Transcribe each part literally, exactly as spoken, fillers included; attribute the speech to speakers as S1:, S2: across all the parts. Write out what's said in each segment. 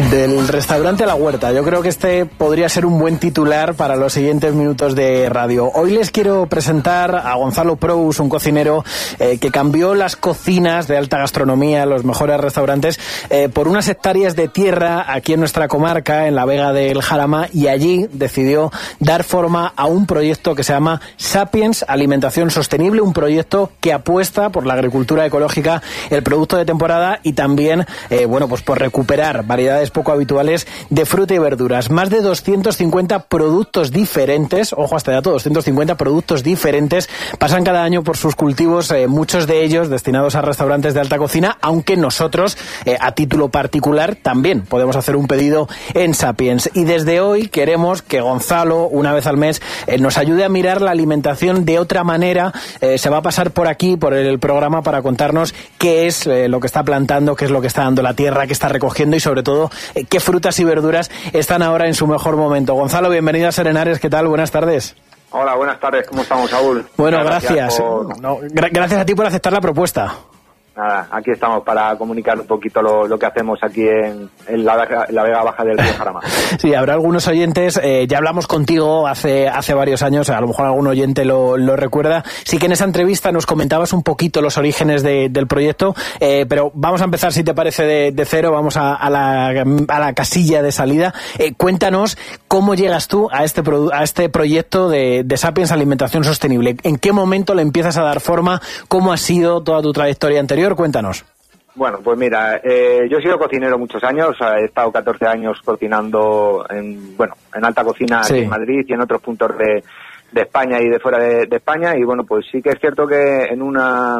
S1: Del restaurante a la huerta. Yo creo que este podría ser un buen titular para los siguientes minutos de radio. Hoy les quiero presentar a Gonzalo Prous, un cocinero eh, que cambió las cocinas de alta gastronomía, los mejores restaurantes, eh, por unas hectáreas de tierra aquí en nuestra comarca, en la Vega del Jarama, y allí decidió dar forma a un proyecto que se llama Sapiens Alimentación Sostenible, un proyecto que apuesta por la agricultura ecológica, el producto de temporada y también, eh, bueno, pues por recuperar variedades poco habituales de fruta y verduras. Más de doscientos cincuenta productos diferentes, ojo a este dato, doscientos cincuenta productos diferentes pasan cada año por sus cultivos, eh, muchos de ellos destinados a restaurantes de alta cocina, aunque nosotros, eh, a título particular, también podemos hacer un pedido en Sapiens. Y desde hoy queremos que Gonzalo, una vez al mes, eh, nos ayude a mirar la alimentación de otra manera. Eh, se va a pasar por aquí, por el programa, para contarnos qué es eh, lo que está plantando, qué es lo que está dando la tierra, qué está recogiendo y, sobre todo, qué frutas y verduras están ahora en su mejor momento. Gonzalo, bienvenido a Serenares, ¿qué tal? Buenas tardes.
S2: Hola, buenas tardes, ¿cómo estamos, Saúl?
S1: Bueno, gracias. Gracias, por... no, gra- gracias a ti por aceptar la propuesta.
S2: Nada, aquí estamos para comunicar un poquito lo, lo que hacemos aquí en, en, la, en la Vega Baja del Río Jarama.
S1: Sí, habrá algunos oyentes, eh, ya hablamos contigo hace hace varios años, a lo mejor algún oyente lo, lo recuerda. Sí que en esa entrevista nos comentabas un poquito los orígenes de, del proyecto, eh, pero vamos a empezar, si te parece, de, de cero, vamos a, a, la, a la casilla de salida. Eh, cuéntanos cómo llegas tú a este, produ- a este proyecto de, de Sapiens Alimentación Sostenible. ¿En qué momento le empiezas a dar forma? ¿Cómo ha sido toda tu trayectoria anterior? Cuéntanos.
S2: Bueno, pues mira, eh, yo he sido cocinero muchos años, o sea, he estado catorce años cocinando en, bueno, en alta cocina
S1: sí.
S2: aquí en Madrid y en otros puntos de, de España y de fuera de, de España, y bueno, pues sí que es cierto que en una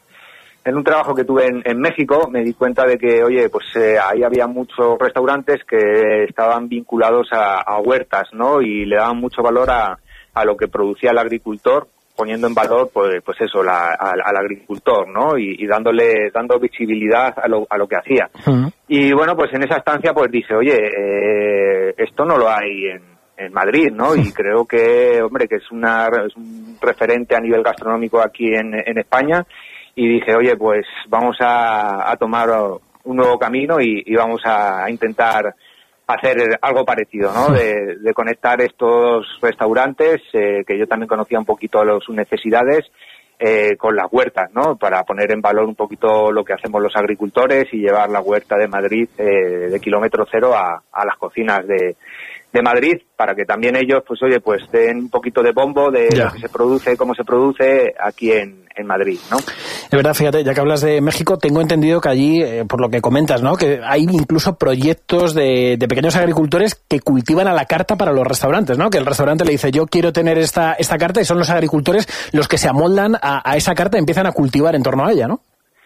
S2: en un trabajo que tuve en, en México me di cuenta de que, oye, pues eh, ahí había muchos restaurantes que estaban vinculados a, a huertas, ¿no? Y le daban mucho valor a, a lo que producía el agricultor, poniendo en valor, pues, pues eso, la, al, al agricultor, ¿no? Y, y dándole, dando visibilidad a lo, a lo que hacía. Uh-huh. Y bueno, pues en esa estancia, pues dije, oye, eh, esto no lo hay en, en Madrid, ¿no? Y creo que, hombre, que es, una, es un referente a nivel gastronómico aquí en, en España. Y dije, oye, pues vamos a, a tomar un nuevo camino y, y vamos a, a intentar hacer algo parecido, ¿no? De, de conectar estos restaurantes, eh, que yo también conocía un poquito los, sus necesidades, eh, con las huertas, ¿no? Para poner en valor un poquito lo que hacemos los agricultores y llevar la huerta de Madrid eh, de kilómetro cero a, a las cocinas de, de Madrid, para que también ellos, pues oye, pues den un poquito de bombo de yeah. lo que se produce, cómo se produce aquí en, en Madrid, ¿no?
S1: Es verdad, fíjate, ya que hablas de México, tengo entendido que allí, eh, por lo que comentas, ¿no? Que hay incluso proyectos de, de pequeños agricultores que cultivan a la carta para los restaurantes, ¿no? Que el restaurante le dice, yo quiero tener esta, esta carta, y son los agricultores los que se amoldan a, a esa carta y empiezan a cultivar en torno a ella, ¿no?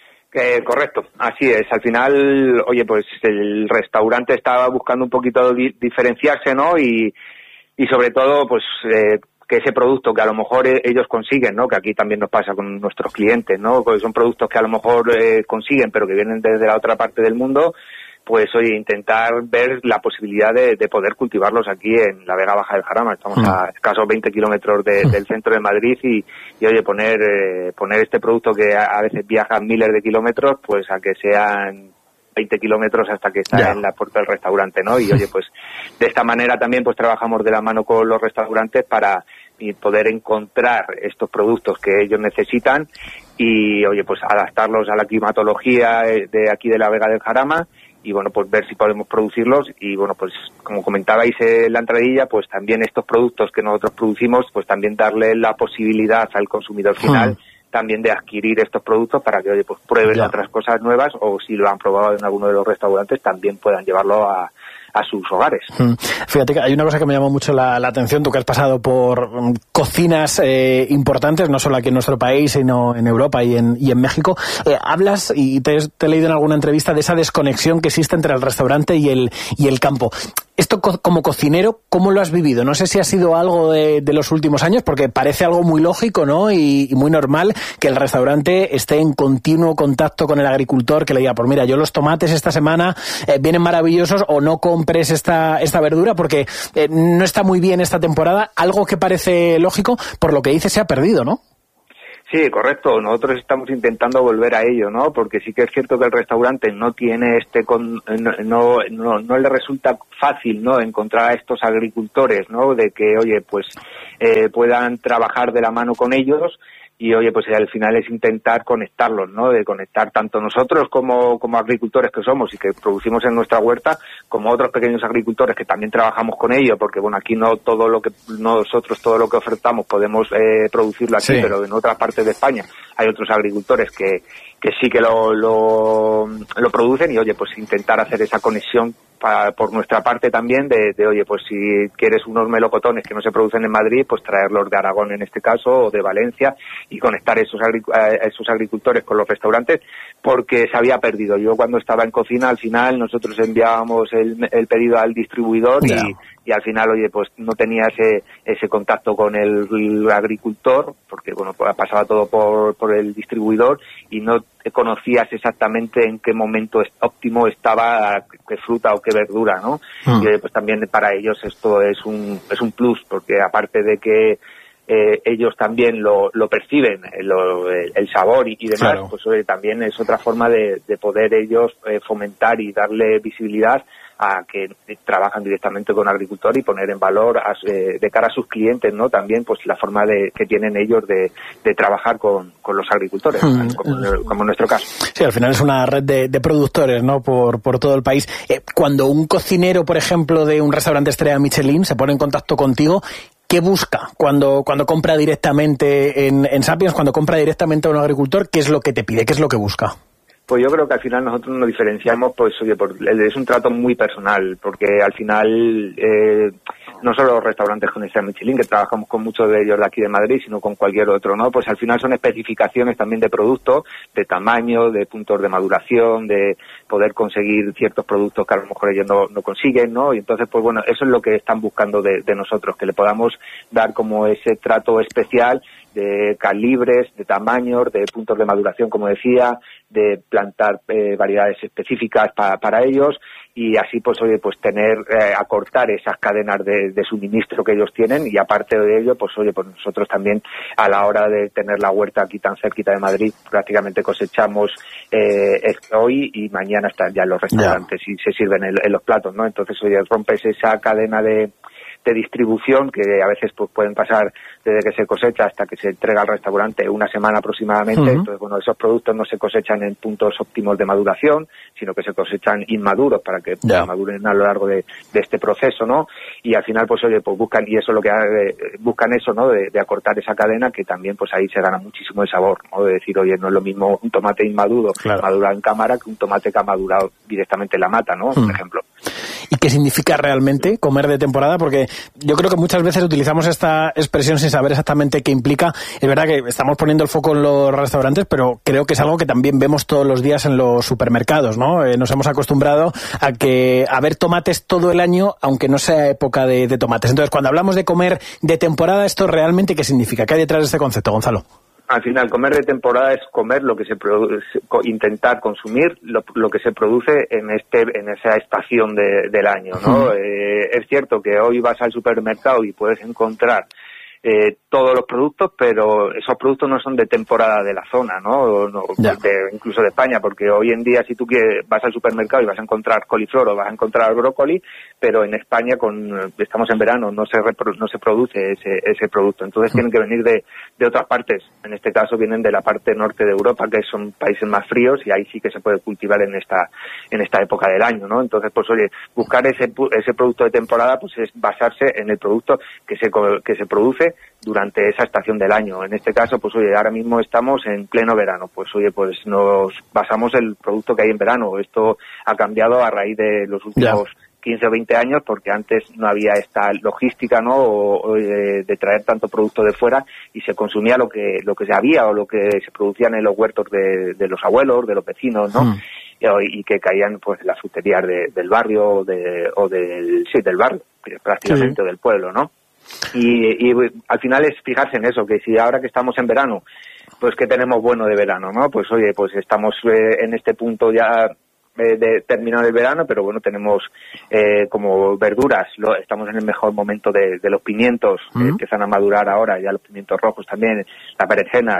S2: Eh, correcto, así es. Al final, oye, pues el restaurante estaba buscando un poquito di- diferenciarse, ¿no? Y, y sobre todo, pues, eh, que ese producto que a lo mejor ellos consiguen, ¿no? Que aquí también nos pasa con nuestros clientes, ¿no? Porque son productos que a lo mejor eh, consiguen, pero que vienen desde la otra parte del mundo, pues, oye, intentar ver la posibilidad de, de poder cultivarlos aquí en la Vega Baja del Jarama. Estamos mm. a escasos veinte kilómetros de, del centro de Madrid y, y oye, poner eh, poner este producto que a, a veces viaja miles de kilómetros, pues a que sean veinte kilómetros hasta que está yeah. en la puerta del restaurante, ¿no? Y oye, pues de esta manera también pues trabajamos de la mano con los restaurantes para poder encontrar estos productos que ellos necesitan y, oye, pues adaptarlos a la climatología de aquí de la Vega del Jarama y, bueno, pues ver si podemos producirlos y, bueno, pues como comentabais en la entradilla, pues también estos productos que nosotros producimos, pues también darle la posibilidad al consumidor final hmm. también de adquirir estos productos para que, oye, pues prueben ya. otras cosas nuevas o si lo han probado en alguno de los restaurantes también puedan llevarlo a a sus hogares.
S1: Fíjate que hay una cosa que me llamó mucho la, la atención, tú que has pasado por um, cocinas eh, importantes, no solo aquí en nuestro país, sino en Europa y en, y en México. Eh, hablas, y te, te he leído en alguna entrevista, de esa desconexión que existe entre el restaurante y el, y el campo. Esto co- como cocinero, ¿cómo lo has vivido? No sé si ha sido algo de, de los últimos años, porque parece algo muy lógico, ¿no? Y, y muy normal que el restaurante esté en continuo contacto con el agricultor, que le diga, pues mira, yo los tomates esta semana eh, vienen maravillosos, o no compres esta, esta verdura porque eh, no está muy bien esta temporada. Algo que parece lógico, por lo que dices, se ha perdido, ¿no?
S2: Sí, correcto. Nosotros estamos intentando volver a ello, ¿no? Porque sí que es cierto que el restaurante no tiene este, con, no, no, no le resulta fácil, ¿no? Encontrar a estos agricultores, ¿no? De que, oye, pues eh, puedan trabajar de la mano con ellos. Y oye, pues al final es intentar conectarlos, ¿no? De conectar tanto nosotros como, como agricultores que somos y que producimos en nuestra huerta, como otros pequeños agricultores que también trabajamos con ellos, porque bueno, aquí no todo lo que nosotros todo lo que ofertamos podemos eh, producirlo aquí, sí. Pero en otras partes de España hay otros agricultores que que sí que lo, lo lo producen y oye, pues intentar hacer esa conexión para, por nuestra parte también de, de oye, pues si quieres unos melocotones que no se producen en Madrid, pues traerlos de Aragón en este caso o de Valencia y conectar esos, agric- a esos agricultores con los restaurantes, porque se había perdido. Yo cuando estaba en cocina, al final nosotros enviábamos el, el pedido al distribuidor yeah. y, y al final, oye, pues no tenía ese ese contacto con el, el agricultor, porque bueno, pues pasaba todo por, por el distribuidor y no conocías exactamente en qué momento óptimo estaba qué fruta o qué verdura, ¿no? Mm. Y pues también para ellos esto es un es un plus, porque aparte de que eh, ellos también lo, lo perciben, lo, el, el sabor y, y demás, claro. Pues oye, también es otra forma de, de poder ellos eh, fomentar y darle visibilidad a que trabajan directamente con agricultor y poner en valor a, eh, de cara a sus clientes, ¿no? También pues la forma de que tienen ellos de, de trabajar con, con los agricultores, mm. como, como en nuestro caso.
S1: Sí, al final es una red de, de productores, ¿no? Por, por todo el país. Eh, cuando un cocinero, por ejemplo, de un restaurante estrella Michelin se pone en contacto contigo, ¿qué busca cuando cuando compra directamente en, en Sapiens, cuando compra directamente a un agricultor? ¿Qué es lo que te pide? ¿Qué es lo que busca?
S2: Pues yo creo que al final nosotros nos diferenciamos, pues oye, por, es un trato muy personal, porque al final eh, no solo los restaurantes con estrella Michelin, que trabajamos con muchos de ellos de aquí de Madrid, sino con cualquier otro, ¿no? Pues al final son especificaciones también de producto, de tamaño, de puntos de maduración, de poder conseguir ciertos productos que a lo mejor ellos no, no consiguen, ¿no? Y entonces, pues bueno, eso es lo que están buscando de, de nosotros, que le podamos dar como ese trato especial de calibres, de tamaños, de puntos de maduración, como decía, de plantar eh, variedades específicas pa, para ellos y así pues oye pues tener eh, acortar esas cadenas de, de suministro que ellos tienen y aparte de ello pues oye pues nosotros también a la hora de tener la huerta aquí tan cerquita de Madrid prácticamente cosechamos eh, hoy y mañana están ya en los restaurantes yeah. y se sirven en, en los platos, ¿no? Entonces oye rompes esa cadena de de distribución que a veces pues pueden pasar desde que se cosecha hasta que se entrega al restaurante una semana aproximadamente. Uh-huh. Entonces, bueno, esos productos no se cosechan en puntos óptimos de maduración, sino que se cosechan inmaduros para que yeah. maduren a lo largo de, de este proceso, ¿no? Y al final, pues oye, pues buscan, y eso es lo que eh, buscan eso, ¿no? De, de acortar esa cadena, que también pues ahí se gana muchísimo de sabor, ¿no? De decir, oye, no es lo mismo un tomate inmaduro claro. madurado en cámara que un tomate que ha madurado directamente en la mata, ¿no? Uh-huh. Por ejemplo.
S1: ¿Y qué significa realmente comer de temporada? Porque yo creo que muchas veces utilizamos esta expresión sin saber exactamente qué implica. Es verdad que estamos poniendo el foco en los restaurantes, pero creo que es algo que también vemos todos los días en los supermercados, ¿no? Eh, nos hemos acostumbrado a que a ver tomates todo el año, aunque no sea época de, de tomates. Entonces, cuando hablamos de comer de temporada, ¿esto realmente qué significa? ¿Qué hay detrás de este concepto, Gonzalo?
S2: Al final, comer de temporada es comer lo que se produce, intentar consumir lo, lo que se produce en este, en esa estación de, del año, ¿no? Uh-huh. Eh, es cierto que hoy vas al supermercado y puedes encontrar eh, todos los productos, pero esos productos no son de temporada de la zona, ¿no? no de, incluso de España, porque hoy en día si tú quieres, vas al supermercado y vas a encontrar coliflor o vas a encontrar brócoli, pero en España con estamos en verano, no se repro, no se produce ese ese producto, entonces tienen que venir de, de otras partes. En este caso vienen de la parte norte de Europa, que son países más fríos y ahí sí que se puede cultivar en esta en esta época del año, ¿no? Entonces, pues oye, buscar ese ese producto de temporada pues es basarse en el producto que se que se produce durante esa estación del año. En este caso, pues oye, ahora mismo estamos en pleno verano, pues oye, pues nos basamos en el producto que hay en verano. Esto ha cambiado a raíz de los últimos yeah. quince o veinte años, porque antes no había esta logística, ¿no? O, o de, de traer tanto producto de fuera y se consumía lo que lo que se había o lo que se producían en los huertos de, de los abuelos, de los vecinos, ¿no? Mm. Y, y que caían pues en las fruterías de, del barrio de, o del sí del barrio prácticamente sí. o del pueblo, ¿no? Y, y al final es fijarse en eso, que si ahora que estamos en verano, pues ¿qué tenemos bueno de verano, no? Pues oye, pues estamos eh, en este punto ya eh, de terminar el verano, pero bueno, tenemos eh, como verduras, lo, estamos en el mejor momento de, de los pimientos, uh-huh. que empiezan a madurar ahora, ya los pimientos rojos también, las berenjenas,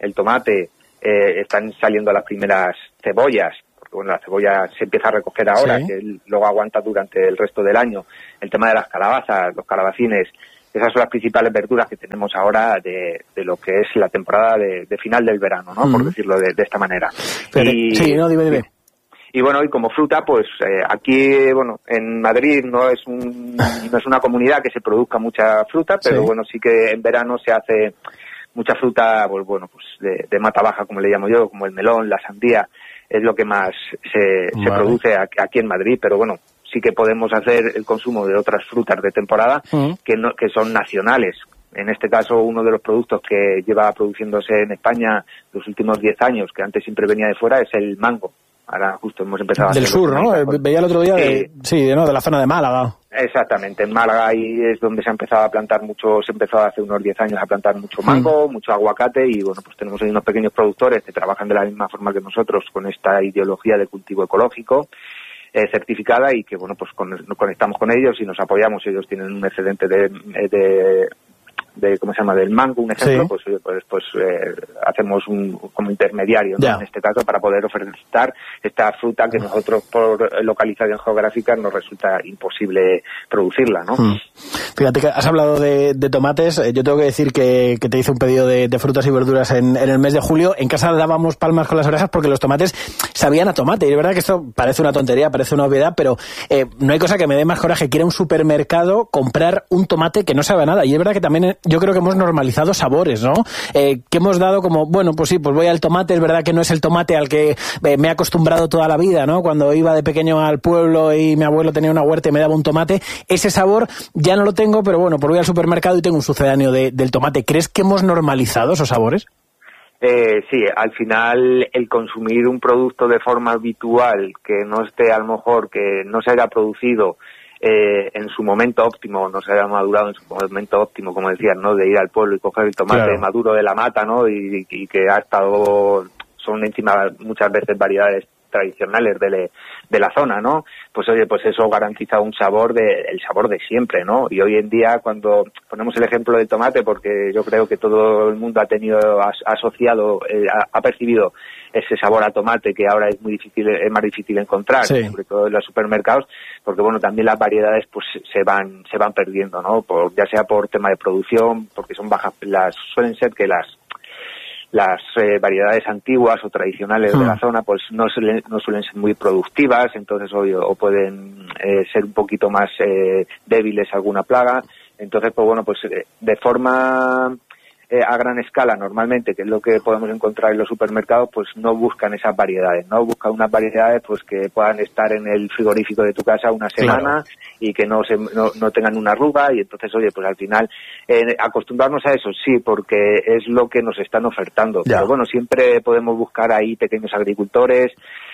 S2: el tomate, eh, están saliendo las primeras cebollas, porque bueno, la cebolla se empieza a recoger ahora, sí. que luego aguanta durante el resto del año. El tema de las calabazas, los calabacines, esas son las principales verduras que tenemos ahora de, de lo que es la temporada de, de final del verano, ¿no? Uh-huh. Por decirlo de, de esta manera.
S1: Pero,
S2: y,
S1: sí, no, dime, dime.
S2: Y bueno, y como fruta, pues eh, aquí, bueno, en Madrid no es un, no es una comunidad que se produzca mucha fruta, pero sí. bueno, sí que en verano se hace mucha fruta, pues bueno, pues de, de mata baja, como le llamo yo, como el melón, la sandía, es lo que más se, vale. se produce aquí en Madrid, pero bueno, sí que podemos hacer el consumo de otras frutas de temporada uh-huh. que no, que son nacionales. En este caso, uno de los productos que lleva produciéndose en España los últimos diez años, que antes siempre venía de fuera, es el mango. Ahora justo hemos empezado a
S1: del sur, ¿no? Con... Veía el otro día, de, sí, de, ¿no? de la zona de Málaga.
S2: Exactamente, en Málaga ahí es donde se ha empezado a plantar mucho, se empezó hace unos diez años a plantar mucho mango, mm. mucho aguacate y bueno, pues tenemos ahí unos pequeños productores que trabajan de la misma forma que nosotros con esta ideología de cultivo ecológico eh, certificada y que bueno, pues con, nos conectamos con ellos y nos apoyamos. Ellos tienen un excedente de... de de cómo se llama del mango, un ejemplo, sí. pues pues, pues eh, hacemos un como intermediario, ¿no? En este caso para poder ofertar esta fruta que nosotros por localización geográfica nos resulta imposible producirla, ¿no?
S1: Mm. Fíjate que has hablado de, de tomates, yo tengo que decir que, que te hice un pedido de, de frutas y verduras en, en el mes de julio, en casa dábamos palmas con las orejas porque los tomates sabían a tomate, y es verdad que esto parece una tontería, parece una obviedad, pero eh, no hay cosa que me dé más coraje que ir a un supermercado, comprar un tomate que no sabe a nada, y es verdad que también yo creo que hemos normalizado sabores, ¿no? Eh, que hemos dado como, bueno, pues sí, pues voy al tomate, es verdad que no es el tomate al que eh, me he acostumbrado toda la vida, ¿no? Cuando iba de pequeño al pueblo y mi abuelo tenía una huerta y me daba un tomate, ese sabor ya no lo tengo, pero bueno, pues voy al supermercado y tengo un sucedáneo de, del tomate. ¿Crees que hemos normalizado esos sabores?
S2: Eh, sí, al final el consumir un producto de forma habitual, que no esté a lo mejor, que no se haya producido Eh, en su momento óptimo, no se haya madurado en su momento óptimo, como decías, ¿no? De ir al pueblo y coger el tomate claro. maduro de la mata, ¿no? Y, y, y que ha estado, son encima muchas veces variedades tradicionales de, le, de la zona, ¿no? Pues oye, pues eso garantiza un sabor de, el sabor de siempre, ¿no? Y hoy en día cuando ponemos el ejemplo del tomate, porque yo creo que todo el mundo ha tenido, ha, asociado, eh, ha, ha percibido ese sabor a tomate que ahora es muy difícil, es más difícil encontrar, sí. sobre todo en los supermercados, porque bueno, también las variedades pues se van, se van perdiendo, ¿no? Por, ya sea por tema de producción, porque son bajas, las, suelen ser que las las eh, variedades antiguas o tradicionales mm. de la zona pues no suelen, no suelen ser muy productivas, entonces o, o pueden eh, ser un poquito más eh, débiles a alguna plaga, entonces pues bueno, pues eh, de forma eh, a gran escala normalmente, que es lo que podemos encontrar en los supermercados, pues no buscan esas variedades, no buscan unas variedades pues que puedan estar en el frigorífico de tu casa una semana claro. y que no, se, no no tengan una arruga, y entonces oye, pues al final eh, acostumbrarnos a eso sí, porque es lo que nos están ofertando, ya. Pero bueno, siempre podemos buscar ahí pequeños agricultores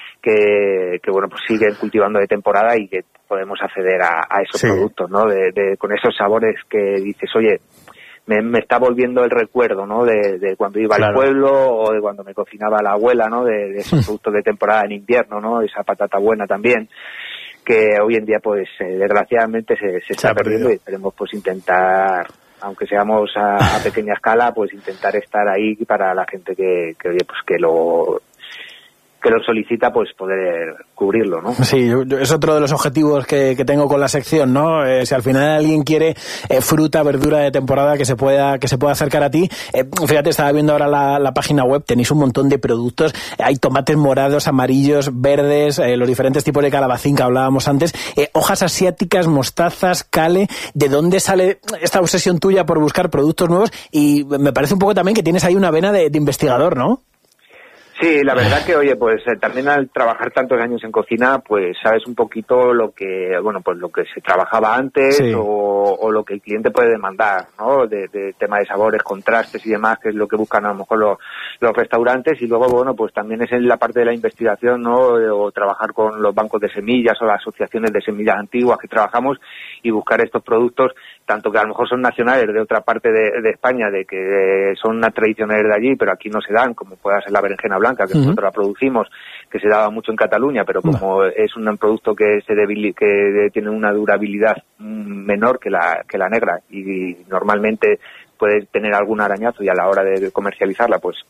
S2: que, que bueno, pues siguen cultivando de temporada y que podemos acceder a, a esos sí. productos, ¿no? De, de, con esos sabores que dices, oye, Me, me está volviendo el recuerdo, ¿no? De, de cuando iba claro. al pueblo o de cuando me cocinaba la abuela, ¿no? De, de esos productos de temporada en invierno, ¿no? Esa patata buena también, que hoy en día, pues, eh, desgraciadamente se, se está se perdiendo y esperemos, pues, intentar, aunque seamos a, a pequeña escala, pues, intentar estar ahí para la gente que, que oye, pues, que lo que lo solicita, pues poder cubrirlo, ¿no? Sí,
S1: yo, yo, es otro de los objetivos que, que tengo con la sección, ¿no? Eh, si al final alguien quiere eh, fruta, verdura de temporada que se pueda que se pueda acercar a ti, eh, fíjate, estaba viendo ahora la, la página web, tenéis un montón de productos, hay tomates morados, amarillos, verdes, eh, los diferentes tipos de calabacín que hablábamos antes, eh, hojas asiáticas, mostazas, cale. ¿De dónde sale esta obsesión tuya por buscar productos nuevos? Y me parece un poco también que tienes ahí una vena de, de investigador, ¿no?
S2: Sí, la verdad que, oye, pues eh, también al trabajar tantos años en cocina, pues sabes un poquito lo que, bueno, pues lo que se trabajaba antes sí. o, o lo que el cliente puede demandar, ¿no? De, de tema de sabores, contrastes y demás, que es lo que buscan a lo mejor los, los restaurantes. Y luego, bueno, pues también es en la parte de la investigación, ¿no? O trabajar con los bancos de semillas o las asociaciones de semillas antiguas que trabajamos y buscar estos productos, tanto que a lo mejor son nacionales de otra parte de, de España, de que son tradicionales de allí, pero aquí no se dan, como pueda ser la berenjena blanca, que uh-huh. nosotros la producimos, que se daba mucho en Cataluña, pero como uh-huh. es un producto que se debili- que tiene una durabilidad menor que la que la negra y normalmente puede tener algún arañazo y a la hora de comercializarla, pues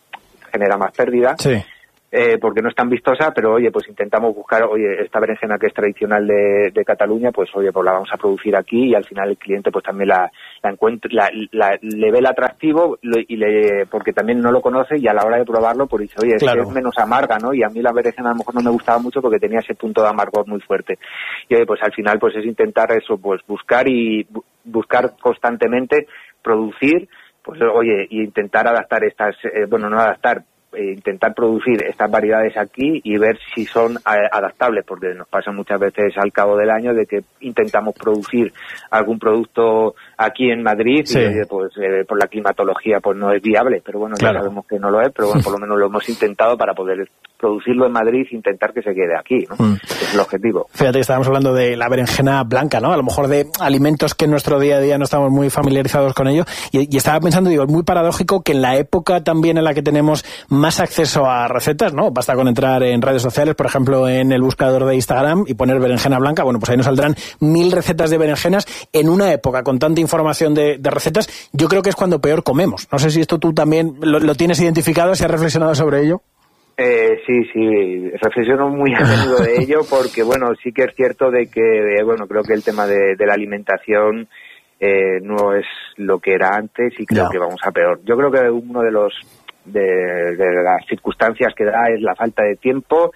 S2: genera más pérdida.
S1: Sí.
S2: Eh, porque no es tan vistosa, pero oye, pues intentamos buscar, oye, esta berenjena que es tradicional de, de Cataluña, pues oye, pues la vamos a producir aquí y al final el cliente pues también la, la encuentra, la, la, le ve el atractivo y le, porque también no lo conoce y a la hora de probarlo pues dice, oye, claro, es, es menos amarga, ¿no? Y a mí la berenjena a lo mejor no me gustaba mucho porque tenía ese punto de amargor muy fuerte. Y oye, pues al final pues es intentar eso, pues buscar y bu- buscar constantemente, producir, pues oye, y intentar adaptar estas, eh, bueno, no adaptar, Eh, intentar producir estas variedades aquí y ver si son eh, adaptables, porque nos pasa muchas veces al cabo del año de que intentamos producir algún producto aquí en Madrid sí. y oye, pues eh, por la climatología pues no es viable, pero bueno, claro. ya sabemos que no lo es, pero bueno, por lo menos lo hemos intentado para poder producirlo en Madrid e intentar que se quede aquí, ¿no? Mm. Es el objetivo.
S1: Fíjate que estábamos hablando de la berenjena blanca, ¿no? A lo mejor de alimentos que en nuestro día a día no estamos muy familiarizados con ello, y, y estaba pensando, digo, es muy paradójico que en la época también en la que tenemos más acceso a recetas, ¿no? Basta con entrar en redes sociales, por ejemplo, en el buscador de Instagram y poner berenjena blanca, bueno, pues ahí nos saldrán mil recetas de berenjenas. En una época con tanta información de, de recetas, yo creo que es cuando peor comemos. No sé si esto tú también lo, lo tienes identificado, si has reflexionado sobre ello.
S2: Eh, sí, sí, reflexiono muy a menudo de ello porque, bueno, sí que es cierto de que, eh, bueno, creo que el tema de, de la alimentación eh, no es lo que era antes y creo no. que vamos a peor. Yo creo que uno de los de, de las circunstancias que da es la falta de tiempo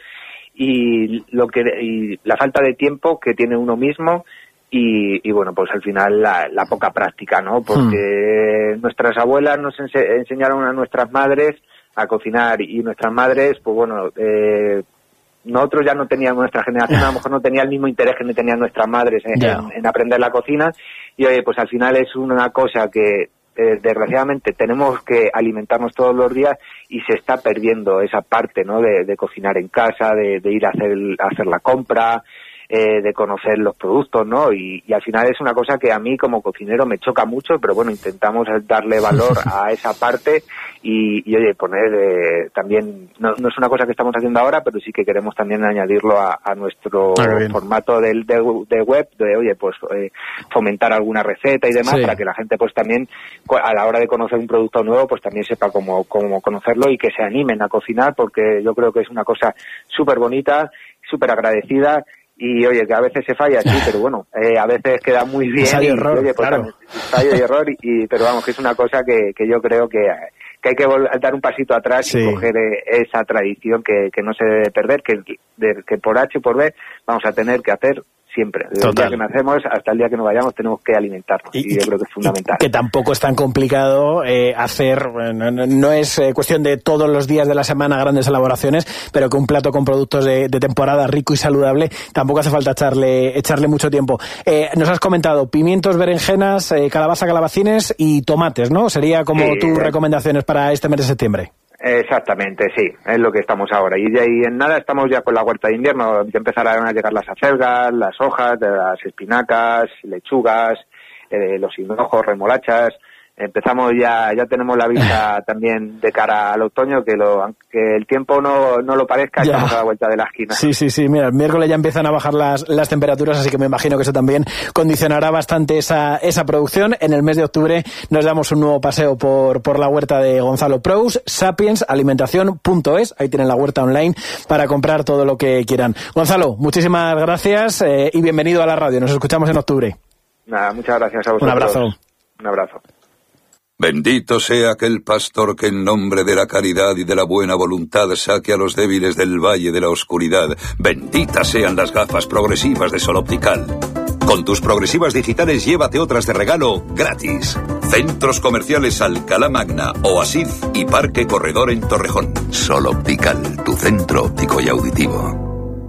S2: y lo que y la falta de tiempo que tiene uno mismo y, y bueno, pues al final la, la poca práctica, ¿no? Porque hmm. nuestras abuelas nos ense- enseñaron a nuestras madres a cocinar y nuestras madres, pues bueno, eh, nosotros ya no teníamos, nuestra generación a lo mejor no tenía el mismo interés que tenían nuestras madres en, yeah. en, en aprender la cocina y oye, pues al final es una cosa que eh, desgraciadamente tenemos que alimentarnos todos los días y se está perdiendo esa parte, ¿no? De, de cocinar en casa, de, de ir a hacer, a hacer la compra, eh, de conocer los productos, ¿no? Y, y al final es una cosa que a mí como cocinero me choca mucho, pero bueno, intentamos darle valor a esa parte y, y oye, poner eh, también, no, no es una cosa que estamos haciendo ahora, pero sí que queremos también añadirlo a, a nuestro formato de, de, de web, de oye, pues eh, fomentar alguna receta y demás, sí. para que la gente pues también, a la hora de conocer un producto nuevo, pues también sepa cómo, cómo conocerlo y que se animen a cocinar, porque yo creo que es una cosa súper bonita, súper agradecida. Y oye, que a veces se falla, sí, pero bueno, eh, a veces queda muy bien.
S1: Ensayo y error,
S2: oye, pues,
S1: claro.
S2: Ensayo y error, y, pero vamos, que es una cosa que, que yo creo que, que hay que vol- dar un pasito atrás sí. y coger eh, esa tradición que, que no se debe perder, que, de, que por H y por B vamos a tener que hacer siempre. Desde el día que nacemos hasta el día que nos vayamos tenemos que alimentarnos y, y yo creo que es fundamental.
S1: Que tampoco es tan complicado eh, hacer, no, no es eh, cuestión de todos los días de la semana grandes elaboraciones, pero que un plato con productos de, de temporada rico y saludable tampoco hace falta echarle echarle mucho tiempo. Eh, nos has comentado pimientos, berenjenas, eh, calabaza, calabacines y tomates, ¿no? Sería como sí, tus eh, recomendaciones para este mes de septiembre.
S2: Exactamente, sí, es lo que estamos ahora. Y de ahí en nada estamos ya con la huerta de invierno, ya empezarán a llegar las acelgas, las hojas, las espinacas, lechugas, eh, los hinojos, remolachas. Empezamos ya, ya tenemos la vista también de cara al otoño, que lo, aunque el tiempo no, no lo parezca, ya. Estamos a la vuelta de la esquina.
S1: Sí, sí, sí, mira, el miércoles ya empiezan a bajar las, las temperaturas, así que me imagino que eso también condicionará bastante esa, esa producción. En el mes de octubre nos damos un nuevo paseo por, por la huerta de Gonzalo Prous, sapiens alimentación punto es, ahí tienen la huerta online para comprar todo lo que quieran. Gonzalo, muchísimas gracias eh, y bienvenido a la radio, nos escuchamos en octubre.
S2: Nada, muchas gracias a vosotros.
S1: Un abrazo.
S2: Un abrazo.
S3: Bendito sea aquel pastor que en nombre de la caridad y de la buena voluntad saque a los débiles del valle de la oscuridad. Benditas sean las gafas progresivas de Sol Optical. Con tus progresivas digitales llévate otras de regalo gratis. Centros comerciales Alcalá Magna, Oasis y Parque Corredor en Torrejón. Sol Optical, tu centro óptico y auditivo.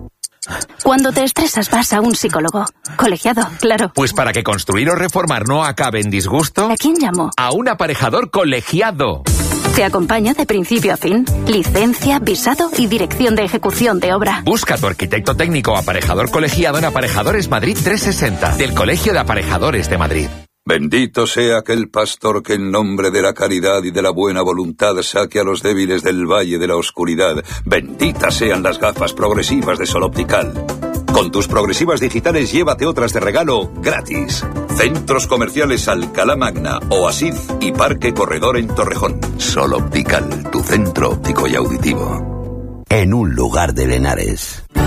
S4: Cuando te estresas vas a un psicólogo. Colegiado, claro.
S5: Pues para que construir o reformar no acabe en disgusto...
S4: ¿A quién llamo?
S5: A un aparejador colegiado.
S4: Te acompaña de principio a fin. Licencia, visado y dirección de ejecución de obra.
S5: Busca a tu arquitecto técnico aparejador colegiado en Aparejadores Madrid trescientos sesenta, del Colegio de Aparejadores de Madrid.
S3: Bendito sea aquel pastor que en nombre de la caridad y de la buena voluntad saque a los débiles del valle de la oscuridad. Benditas sean las gafas progresivas de Sol Optical. Con tus progresivas digitales llévate otras de regalo gratis. Centros comerciales Alcalá Magna, Oasis y Parque Corredor en Torrejón. Sol Optical, tu centro óptico y auditivo.
S6: En un lugar de Henares.